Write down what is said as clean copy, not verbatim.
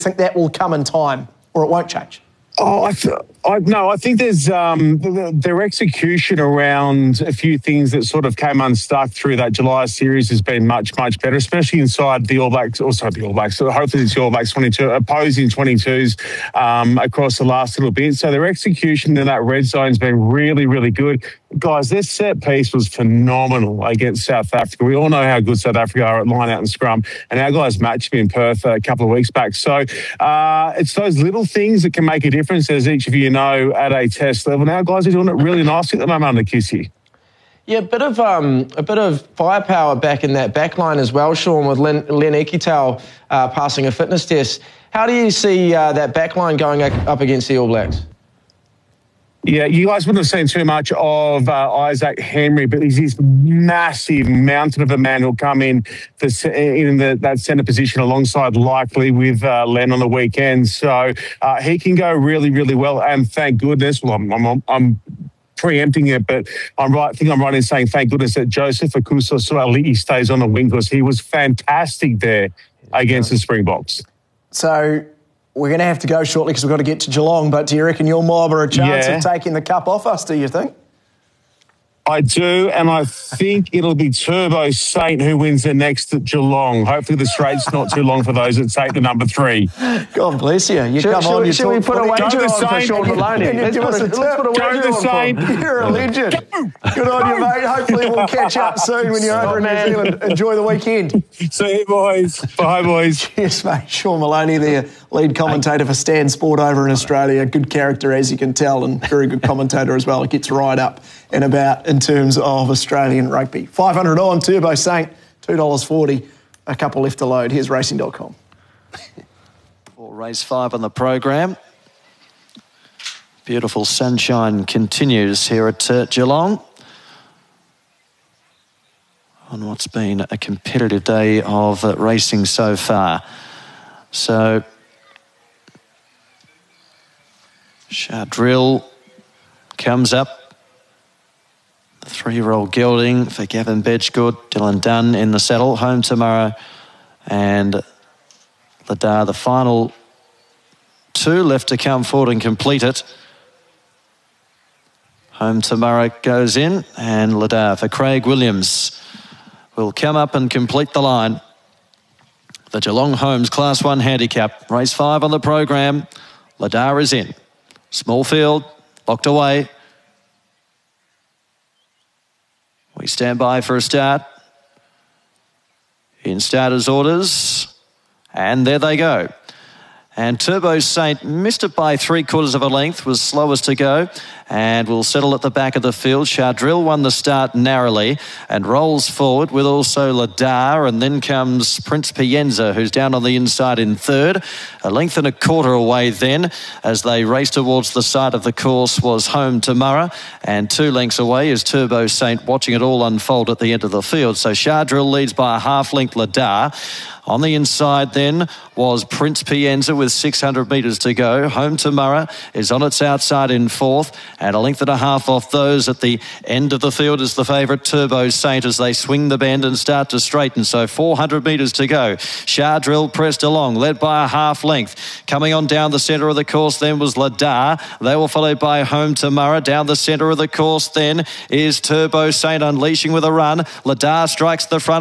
think that will come in time or it won't change? Oh, I think there's their execution around a few things that sort of came unstuck through that July series has been much, much better, especially inside the All Blacks, also the All Blacks. So hopefully it's the All Blacks 22, opposing 22s across the last little bit. So their execution in that red zone has been really, really good. Guys, their set piece was phenomenal against South Africa. We all know how good South Africa are at line out and scrum, and our guys matched me in Perth a couple of weeks back. So it's those little things that can make a difference, as each of you know, at a test level. Now, guys are doing it really nicely at the moment under Kissy. Yeah, a bit of firepower back in that back line as well, Sean, with Len Ikitau passing a fitness test. How do you see that back line going up against the All Blacks? Yeah, you guys wouldn't have seen too much of Isaac Henry, but he's this massive mountain of a man who'll come in that centre position alongside likely with Len on the weekend. So he can go really, really well. And thank goodness, well, I'm preempting it, but I think I'm right in saying thank goodness that Joseph Akuso-Suaalii stays on the wing because he was fantastic there against the Springboks. So we're going to have to go shortly because we've got to get to Geelong, but do you reckon your mob are a chance of taking the cup off us, do you think? I do, and I think it'll be Turbo Saint who wins the next at Geelong. Hopefully the straight's not too long for those that take the number 3. God bless you. Should we put a wager on for Sean Maloney? Let's put a wager on for him. You're a legend. Good on you, mate. Hopefully we'll catch up soon when you're over in New Zealand. Enjoy the weekend. See you, boys. Bye, boys. Yes, mate. Sean Maloney there, lead commentator for Stan Sport over in Australia. Good character, as you can tell, and very good commentator as well. It gets right up and about in terms of Australian rugby. 500 on, Turbo Saint, $2.40. A couple left to load. Here's racing.com. For race 5 on the program. Beautiful sunshine continues here at Geelong on what's been a competitive day of racing so far. So Shardrill comes up. The 3-year-old gelding for Gavin Bedggood. Dylan Dunn in the saddle. Home Tomorrow and Ladar. The final 2 left to come forward and complete it. Home Tomorrow goes in and Ladar for Craig Williams will come up and complete the line. The Geelong Homes Class 1 Handicap. Race 5 on the program. Ladar is in. Small field, locked away. We stand by for a start. In starters' orders. And there they go. And Turbo Saint missed it by 3/4 of a length, was slowest to go, and will settle at the back of the field. Shardrill won the start narrowly and rolls forward with also Ladar, and then comes Prince Pienza, who's down on the inside in 3rd. A length and a quarter away then, as they race towards the side of the course, was Home Tomorrow, and 2 lengths away is Turbo Saint, watching it all unfold at the end of the field. So Shardrill leads by a half-length Ladar. On the inside then was Prince Pienza with 600 metres to go. Home Tomorrow is on its outside in 4th, and a length and a half off those at the end of the field is the favourite Turbo Saint as they swing the bend and start to straighten. So 400 metres to go. Shardrill pressed along, led by a half length. Coming on down the centre of the course then was Ladar. They were followed by Home Tomorrow. Down the centre of the course then is Turbo Saint unleashing with a run. Ladar strikes the front.